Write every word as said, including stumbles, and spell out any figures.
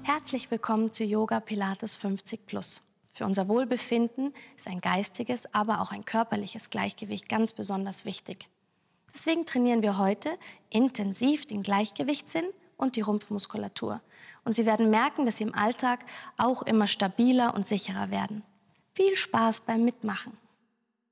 Herzlich willkommen zu Yoga Pilates fünfzig plus. Für unser Wohlbefinden ist ein geistiges, aber auch ein körperliches Gleichgewicht ganz besonders wichtig. Deswegen trainieren wir heute intensiv den Gleichgewichtssinn und die Rumpfmuskulatur. Und Sie werden merken, dass Sie im Alltag auch immer stabiler und sicherer werden. Viel Spaß beim Mitmachen!